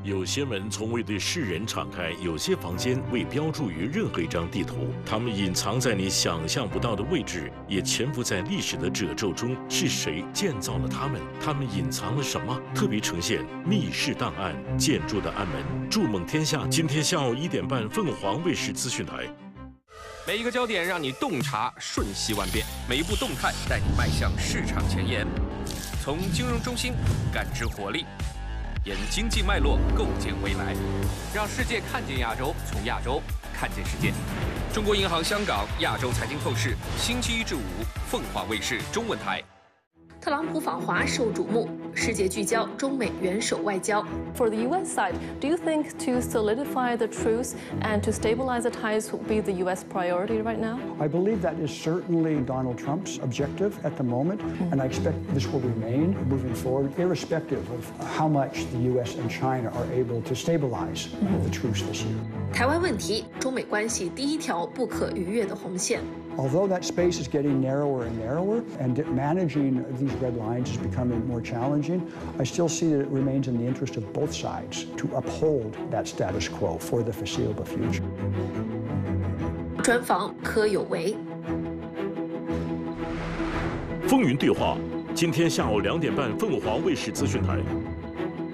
有些门从未对世人敞开，有些房间未标注于任何一张地图，它们隐藏在你想象不到的位置，也潜伏在历史的褶皱中。是谁建造了它们？它们隐藏了什么？特别呈现密室档案、建筑的暗门。筑梦天下，今天下午1点半，凤凰卫视资讯台。 每一个焦点让你洞察瞬息万变，每一步动态带你迈向市场前沿。从金融中心感知活力。 沿经济脉络构建未来，让世界看见亚洲，从亚洲看见世界。中国银行香港亚洲财经透视，星期1至5，凤凰卫视中文台。 特朗普访华受瞩目，世界聚焦中美元首外交。 For the U.S. side, do you think to solidify the truce and to stabilize the ties will be the U.S. priority right now? I believe that is certainly Donald Trump's objective at the moment, and I expect this will remain moving forward, irrespective of how much the U.S. and China are able to stabilize the truce this year. 台湾问题，中美关系第一条不可逾越的红线。 Although that space is getting narrower and narrower, and managing these red lines is becoming more challenging, I still see that it remains in the interest of both sides to uphold that status quo for the foreseeable future. 专访柯有为。 风云对话，今天下午2点半，凤凰卫视资讯台。